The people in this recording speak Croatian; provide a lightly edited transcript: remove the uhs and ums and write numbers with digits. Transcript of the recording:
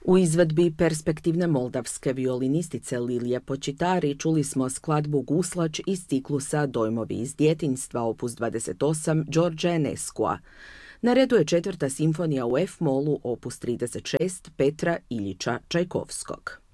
U izvedbi perspektivne moldavske violinistice Lilije Počitari čuli smo skladbu Guslač iz ciklusa Dojmovi iz djetinjstva opus 28 Đorđa Enescua. Na redu je četvrta simfonija u F-molu opus 36 Petra Iljiča Čajkovskog.